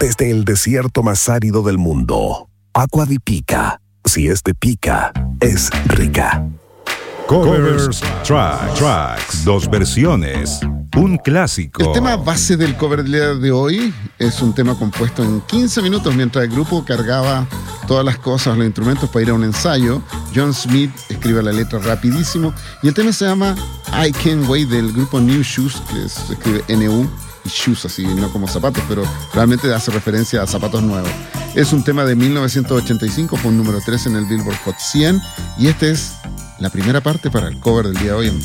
desde el desierto más árido del mundo. Agua di Pica. Si es de pica, es rica. Covers, tracks, 2 versiones, un clásico. El tema base del cover del día de hoy es un tema compuesto en 15 minutos mientras el grupo cargaba todas las cosas, los instrumentos para ir a un ensayo. John Smith escribe la letra rapidísimo y el tema se llama I Can't Wait del grupo New Shoes, que se escribe N-U y Shoes, así no como zapatos, pero realmente hace referencia a zapatos nuevos. Es un tema de 1985, fue un número 3 en el Billboard Hot 100 y esta es la primera parte para el cover del día de hoy en